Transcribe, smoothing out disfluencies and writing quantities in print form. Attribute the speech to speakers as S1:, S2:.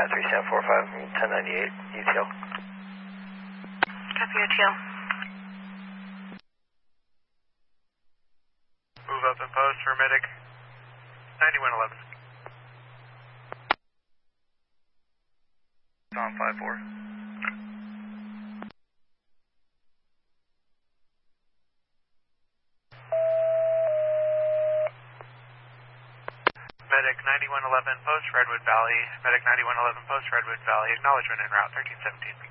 S1: 3745 1098 ETL.
S2: Copy ETL.
S3: Move up and post for medic 9111. On 5-4. Medic 9111 post Redwood Valley. Medic 9111 post Redwood Valley. Acknowledgement en route 1317.